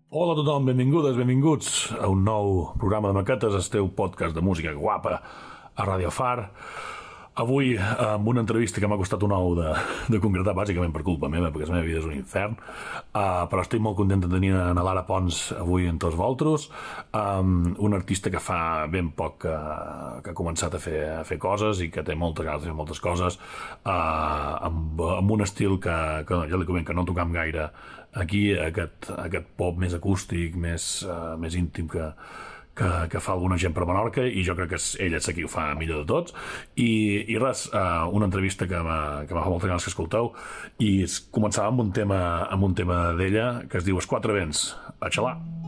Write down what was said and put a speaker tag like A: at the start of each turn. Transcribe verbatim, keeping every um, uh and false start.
A: Hola a tothom, benvingudes, benvinguts a un nou programa de maquetes, el teu podcast de música guapa a Radio Far. Avui amb una entrevista que m'ha costat un ou de, de concretar, bàsicament per culpa meva, perquè la meva vida és un infern, uh, però estic molt content de tenir a Lara Pons avui en tots vosaltres, um, un artista que fa ben poc que, que ha començat a fer, a fer coses i que té moltes ganes de fer moltes coses, uh, amb, amb un estil que, que ja li comento que no tocam gaire aquí, aquest, aquest pop més acústic, més, uh, més íntim que Que, que fa alguna gent per Menorca, i jo crec que és, ell és qui ho fa millor de tots, i, i res, uh, una entrevista que m'ha que fa moltes ganes que escolteu, i començava amb un tema amb un tema d'ella que es diu Els Quatre Vents. A xalar!